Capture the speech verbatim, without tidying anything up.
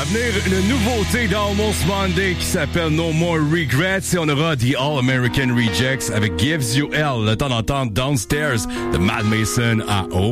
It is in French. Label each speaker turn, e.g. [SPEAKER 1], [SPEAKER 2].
[SPEAKER 1] À venir, une nouveauté d'Almost Monday qui s'appelle No More Regrets et on aura The All American Rejects avec Gives You Hell. Le temps d'entendre Downstairs de Mad Mason à O.